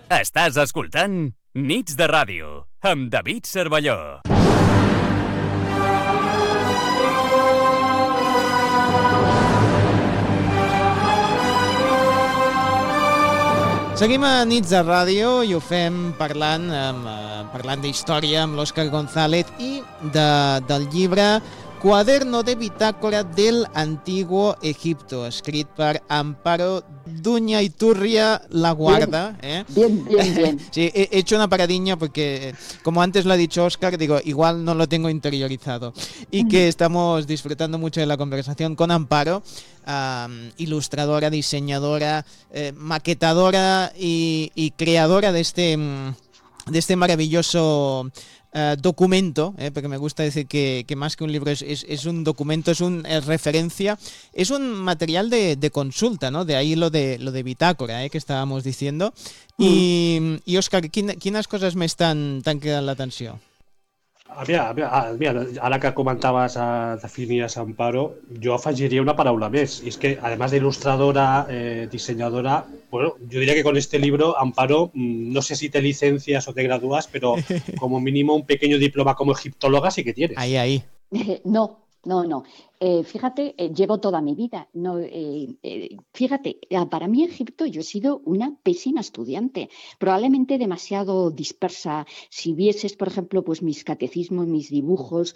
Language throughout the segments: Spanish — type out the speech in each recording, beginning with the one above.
Estàs escoltant Nits de Ràdio, amb David Cervelló. Seguim a Nits de Ràdio i ho fem parlant d'història amb l'Òscar González i del llibre Cuaderno de bitácora del Antiguo Egipto, escrit per Amparo Duñaiturria La Guarda. Bien. Sí, he hecho una paradilla porque, como antes lo ha dicho Óscar, digo, igual no lo tengo interiorizado. Y que estamos disfrutando mucho de la conversación con Amparo, ilustradora, diseñadora, maquetadora y creadora de este maravilloso documento, porque me gusta decir que más que un libro es un documento, es una referencia, es un material de consulta, ¿no? De ahí lo de bitácora, que estábamos diciendo. I Òscar, quines coses més t'han cridat l'atenció? Mira, ara que comentaves, definies Amparo, jo afegiria una paraula més, y es que además de ilustradora, diseñadora, bueno, yo diría que con este libro, Amparo, no sé si te licencias o te gradúas, pero como mínimo un pequeño diploma como egiptóloga sí que tienes. Ahí. No. Fíjate, llevo toda mi vida. Fíjate, para mí Egipto, yo he sido una pésima estudiante, probablemente demasiado dispersa. Si vieses, por ejemplo, pues mis catecismos, mis dibujos,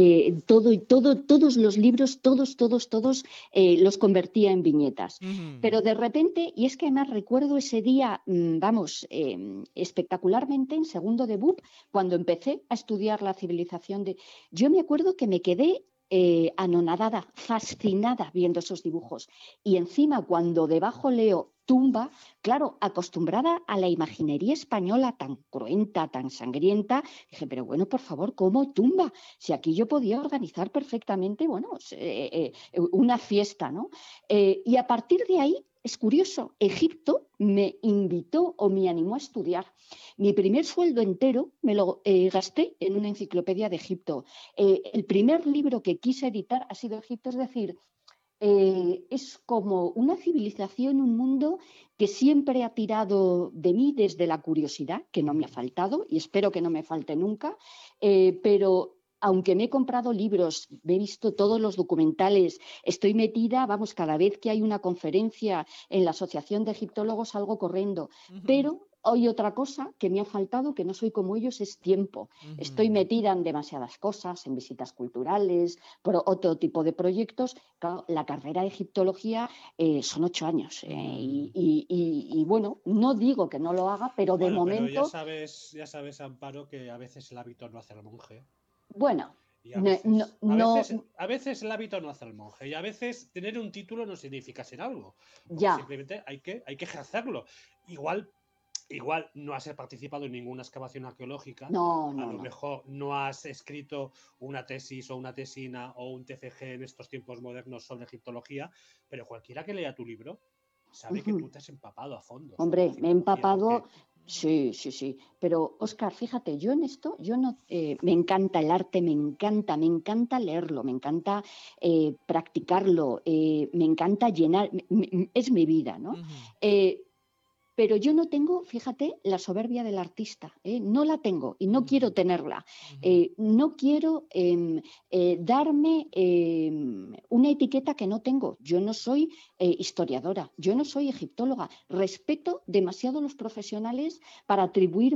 todos los libros, todos los convertía en viñetas. Pero de repente, y es que además recuerdo ese día, espectacularmente en segundo de BUP, cuando empecé a estudiar la civilización yo me acuerdo que me quedé anonadada, fascinada viendo esos dibujos. Y encima, cuando debajo leo tumba, claro, acostumbrada a la imaginería española tan cruenta, tan sangrienta, dije, pero bueno, por favor, ¿cómo tumba? Si aquí yo podía organizar perfectamente, bueno, una fiesta, ¿no? Y a partir de ahí, es curioso, Egipto me invitó o me animó a estudiar. Mi primer sueldo entero me lo gasté en una enciclopedia de Egipto. El primer libro que quise editar ha sido Egipto, es decir, es como una civilización, un mundo que siempre ha tirado de mí desde la curiosidad, que no me ha faltado y espero que no me falte nunca, pero aunque me he comprado libros, me he visto todos los documentales, estoy metida, vamos, cada vez que hay una conferencia en la Asociación de Egiptólogos salgo corriendo, pero hay otra cosa que me ha faltado, que no soy como ellos, es tiempo. Estoy metida en demasiadas cosas, en visitas culturales, por otro tipo de proyectos. Claro, la carrera de egiptología son 8 años. Y bueno, no digo que no lo haga, pero de momento... Pero ya sabes, Amparo, que a veces el hábito no hace al monje. Bueno, a veces el hábito no hace al monje, y a veces tener un título no significa ser algo. Ya. Simplemente hay que ejercerlo. Igual no has participado en ninguna excavación arqueológica. No. Lo mejor no has escrito una tesis o una tesina o un TFG en estos tiempos modernos sobre egiptología, pero cualquiera que lea tu libro sabe que tú te has empapado a fondo. Hombre, me he empapado... Sí. Pero, Óscar, fíjate, yo en esto, me encanta el arte, me encanta leerlo, me encanta practicarlo, me encanta llenar, es mi vida, ¿no? Pero yo no tengo, fíjate, la soberbia del artista, no la tengo y no quiero tenerla. No quiero darme una etiqueta que no tengo. Yo no soy historiadora, yo no soy egiptóloga. Respeto demasiado a los profesionales para atribuir